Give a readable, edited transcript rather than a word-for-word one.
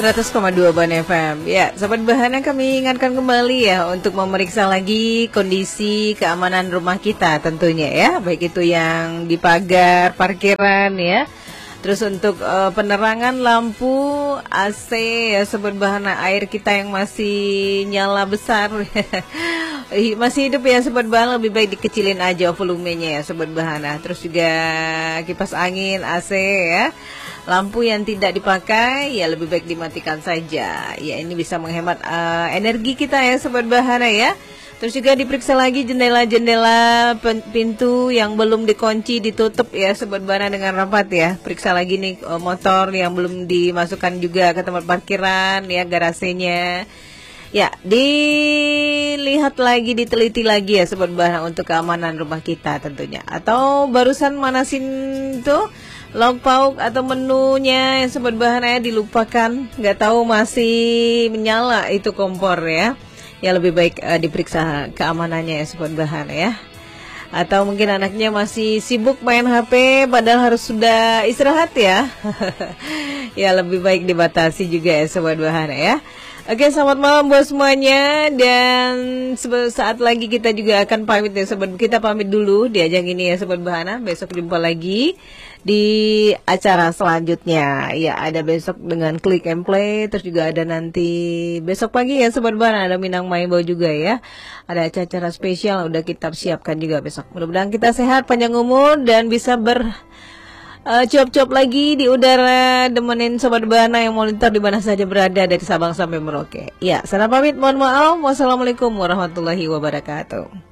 100,2 Ban FM. Ya, Sobat Bahana, kami ingatkan kembali ya untuk memeriksa lagi kondisi keamanan rumah kita tentunya ya, baik itu yang di pagar, parkiran ya. Terus untuk penerangan lampu, AC ya Sobat Bahana, air kita yang masih nyala besar masih hidup ya Sobat Bahana, lebih baik dikecilin aja volumenya ya Sobat Bahana. Terus juga kipas angin, AC ya. Lampu yang tidak dipakai ya lebih baik dimatikan saja. Ya, ini bisa menghemat energi kita ya Sobat Bahana ya. Terus juga diperiksa lagi jendela-jendela pintu yang belum dikunci, ditutup ya Sobat Bahana dengan rapat ya. Periksa lagi nih motor yang belum dimasukkan juga ke tempat parkiran ya, garasenya. Ya, dilihat lagi, diteliti lagi ya Sobat Bahana untuk keamanan rumah kita tentunya. Atau barusan manasin tuh lauk pauk atau menunya yang Sobat Bahana ya dilupakan, nggak tahu masih menyala itu kompor ya. Ya lebih baik diperiksa keamanannya ya Sobat Bahana ya. Atau mungkin anaknya masih sibuk main HP padahal harus sudah istirahat ya. Ya lebih baik dibatasi juga ya Sobat Bahana ya. Oke, selamat malam buat semuanya. Dan saat lagi kita juga akan pamit ya Sobat. Kita pamit dulu di ajang ini ya Sobat Bahana. Besok jumpa lagi di acara selanjutnya. Ya, ada besok dengan Click and Play. Terus juga ada nanti besok pagi ya Sobat Bahana, ada Minang Maimbo juga ya. Ada acara spesial udah kita siapkan juga besok. Mudah-mudahan kita sehat, panjang umur, dan bisa cuap-cuap lagi di udara, demenin Sobat Bahana yang monitor di mana saja berada dari Sabang sampai Merauke. Ya, salam pamit, mohon maaf. Wassalamualaikum warahmatullahi wabarakatuh.